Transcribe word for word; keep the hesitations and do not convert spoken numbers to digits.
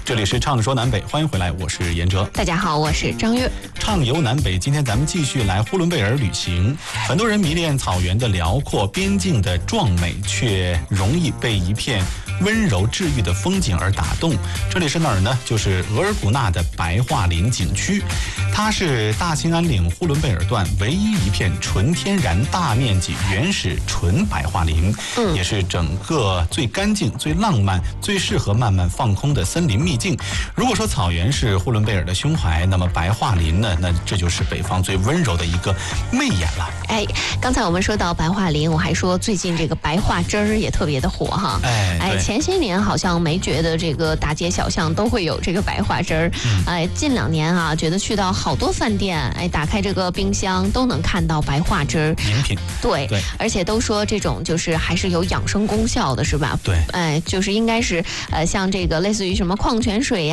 这里是畅说南北，欢迎回来，我是严哲。 大家好，我是张悦。 畅游南北，今天咱们继续来呼伦贝尔旅行。很多人迷恋草原的辽阔、边境的壮美，却容易被一片温柔治愈的风景而打动。这里是哪儿呢？就是额尔古纳的白桦林景区，它是大兴安岭呼伦贝尔段唯一一片纯天然、大面积、原始纯白桦林，嗯，也是整个最干净、最浪漫、最适合慢慢放空的森林秘境。如果说草原是呼伦贝尔的胸怀，那么白桦林呢？那这就是北方最温柔的一个媚眼了。 哎，刚才我们说到白桦林，我还说最近这个白桦汁儿也特别的火哈。 哎， 哎，前些年好像没觉得这个大街小巷都会有这个白桦汁儿，嗯、哎，近两年啊，觉得去到好多饭店，哎，打开这个冰箱都能看到白桦汁儿。 名品。 对，对，而且都说这种就是还是有养生功效的，是吧？ 对， 哎，就是应该是呃，像这个类似于什么矿泉水呀、